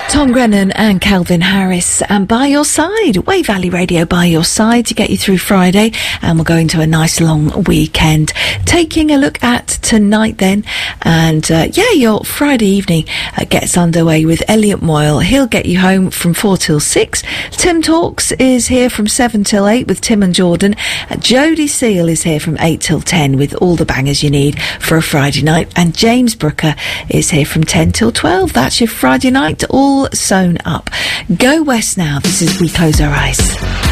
Tom Grennan and Calvin Harris, and By Your Side, Wave Valley Radio By Your Side, to get you through Friday, and we're going to a nice long weekend. Taking a look at tonight then, and your Friday evening gets underway with Elliot Moyle. He'll get you home from 4 till 6. Tim Talks is here from 7 till 8 with Tim and Jordan. Jodie Seal is here from 8 till 10 with all the bangers you need for a Friday night, and James Brooker is here from 10 till 12. That's your Friday night all sewn up. Go west now. This is We Close Our Eyes.